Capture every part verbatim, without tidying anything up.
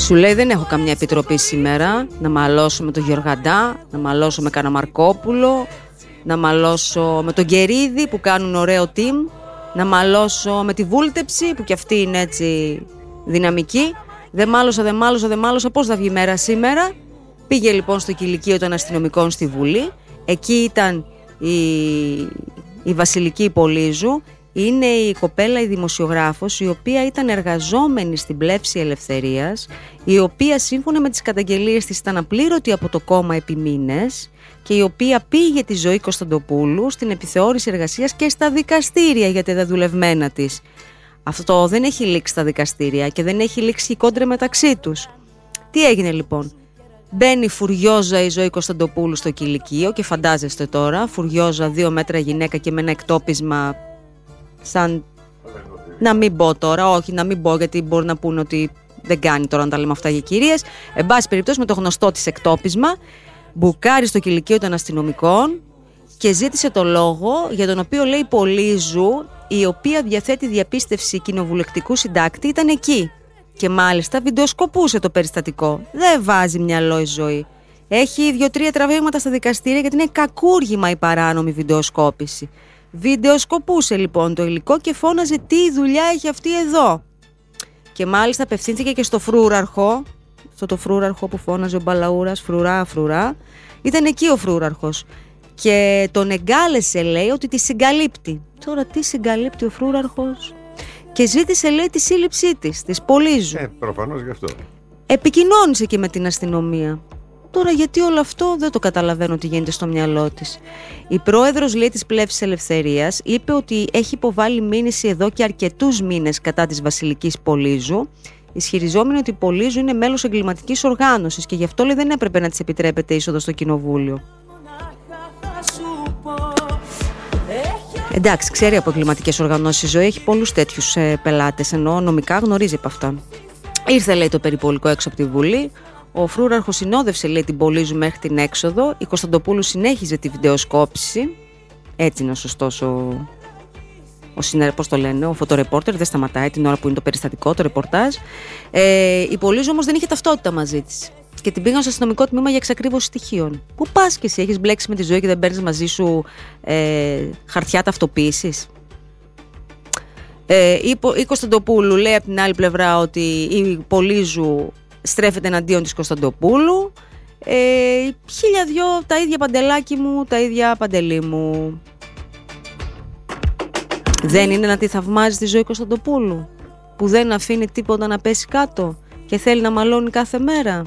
Σου λέει δεν έχω καμιά επιτροπή σήμερα. Να μαλώσω με τον Γεωργαντά, να μαλώσω με κανένα Μαρκόπουλο, να μαλώσω με τον Κερίδη που κάνουν ωραίο team, να μαλώσω με τη Βούλτεψη που κι αυτή είναι έτσι δυναμική. Δεν μάλωσα, δεν μάλωσα, δεν μάλωσα. Πώς θα βγει η μέρα σήμερα? Πήγε λοιπόν στο κηλικείο των αστυνομικών στη Βουλή. Εκεί ήταν η, η Βασιλική Πολύζου. Είναι η κοπέλα, η δημοσιογράφος, η οποία ήταν εργαζόμενη στην Πλεύση Ελευθερίας, η οποία σύμφωνα με τις καταγγελίες της ήταν απλήρωτη από το κόμμα επί μήνες και η οποία πήγε τη Ζωή Κωνσταντοπούλου στην επιθεώρηση εργασίας και στα δικαστήρια για τα δουλευμένα της. Αυτό δεν έχει λήξει στα δικαστήρια και δεν έχει λήξει η κόντρα μεταξύ τους. Τι έγινε λοιπόν? Μπαίνει φουριόζα η Ζωή Κωνσταντοπούλου στο κηλικείο και φαντάζεστε τώρα, φουριόζα δύο μέτρα γυναίκα και με ένα εκτόπισμα σαν... Να μην πω τώρα, όχι να μην πω γιατί μπορεί να πούνε ότι δεν κάνει τώρα να τα λέμε αυτά για κυρίες. Εν πάση περιπτώσει με το γνωστό της εκτόπισμα, μπουκάρει στο κηλικείο των αστυνομικών και ζήτησε το λόγο για τον οποίο λέει Πολύζου, η οποία διαθέτει διαπίστευση κοινοβουλευτικού συντάκτη, ήταν εκεί. Και μάλιστα βιντεοσκοπούσε το περιστατικό. Δεν βάζει μυαλό η Ζωή. Έχει δύο-τρία τραβήγματα στα δικαστήρια γιατί είναι κακούργημα η παράνομη βιντεοσκόπηση. Βιντεοσκοπούσε λοιπόν το υλικό και φώναζε τι δουλειά έχει αυτή εδώ. Και μάλιστα απευθύνθηκε και στο φρούραρχο, στο το φρούραρχο που φώναζε ο Μπαλαούρας, φρουρά, φρουρά. Ήταν εκεί ο φρούραρχος. Και τον εγκάλεσε, λέει, ότι τη συγκαλύπτει. Τώρα τι συγκαλύπτει ο φρούραρχος? Και ζήτησε, λέει, τη σύλληψή της, της Πολύζου. Ε, προφανώς γι' αυτό. Επικοινώνησε και με την αστυνομία. Τώρα γιατί όλο αυτό δεν το καταλαβαίνω τι γίνεται στο μυαλό της. Η πρόεδρος, λέει, της Πλεύσης Ελευθερίας είπε ότι έχει υποβάλει μήνυση εδώ και αρκετούς μήνες κατά της Βασιλικής Πολύζου, ισχυριζόμενη ότι η Πολύζου είναι μέλος εγκληματικής οργάνωσης και γι' αυτό, λέει, δεν έπρεπε να της επιτρέπεται είσοδο στο κοινοβούλιο. Εντάξει, ξέρει από εγκληματικές οργανώσεις η Ζωή, έχει πολλούς τέτοιους ε, πελάτες, ενώ νομικά γνωρίζει από αυτά. Ήρθε, λέει, το περιπολικό έξω από τη Βουλή. Ο φρούραρχος συνόδευσε, λέει, την Πολύζου μέχρι την έξοδο. Η Κωνσταντοπούλου συνέχιζε τη βιντεοσκόπηση. Έτσι είναι ο σωστός ο, ο συνε... πώς το λένε, ο φωτορεπόρτερ. Δεν σταματάει την ώρα που είναι το περιστατικό, το ρεπορτάζ. Ε, η Πολύζου όμως δεν είχε ταυτότητα μαζί της. Και την πήγαν στο αστυνομικό τμήμα για εξακρίβωση στοιχείων. Πού πας και εσύ, έχεις μπλέξει με τη Ζωή και δεν παίρνεις μαζί σου ε, χαρτιά ταυτοποίησης? Ε, η, η Κωνσταντοπούλου λέει από την άλλη πλευρά ότι η Πολύζου στρέφεται εναντίον της Κωνσταντοπούλου. Ε, χίλια δυο, τα ίδια παντελάκι μου, τα ίδια παντελή μου. Δεν είναι να τη θαυμάζει τη Ζωή Κωνσταντοπούλου, που δεν αφήνει τίποτα να πέσει κάτω και θέλει να μαλώνει κάθε μέρα?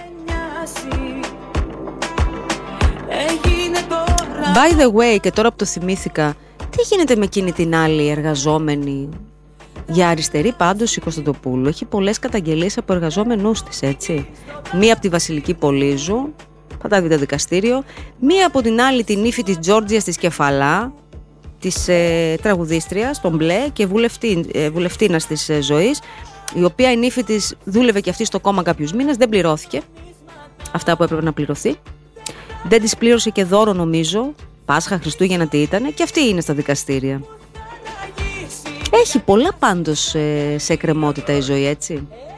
By the way, και τώρα που το θυμήθηκα, τι γίνεται με εκείνη την άλλη εργαζόμενη? Για αριστερή πάντως η Κωνσταντοπούλου έχει πολλές καταγγελίες από εργαζόμενούς της, έτσι. Μία από τη Βασιλική Πολύζου, θα τα δείτε δικαστήριο. Μία από την άλλη την ύφη της Τζόρτζιας της Κεφαλά, της ε, τραγουδίστριας, τον Μπλε και βουλευτή, ε, βουλευτίνας της ε, Ζωής, η οποία η νύφη της δούλευε και αυτή στο κόμμα κάποιους μήνες, δεν πληρώθηκε αυτά που έπρεπε να πληρωθεί. Δεν της πλήρωσε και δώρο, νομίζω, Πάσχα, Χριστούγεννα, τι ήτανε, και αυτή είναι στα δικαστήρια. Έχει πολλά πάντως ε, σε εκκρεμότητα η Ζωή, έτσι.